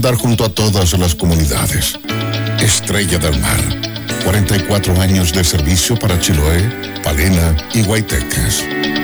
respaldar junto a todas las comunidades. Estrella del Mar, 44 años de servicio para Chiloé, Palena y Guaytecas.